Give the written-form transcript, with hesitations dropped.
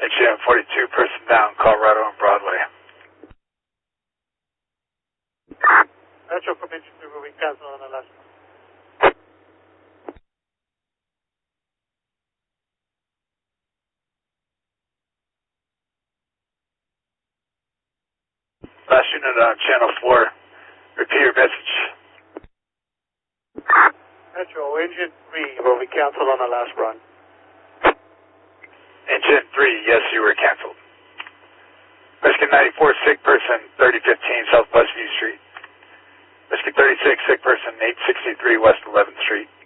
HM 42, person down, Colorado and Broadway. Metro from engine 3, will be canceled on the last one. Last unit on channel 4. Repeat your message. Metro, engine 3 will be canceled on the last run. Engine 3, yes, you were canceled. Rescue 94, sick person, 3015 South Westview Street. Rescue 36, sick person, 863 West 11th Street.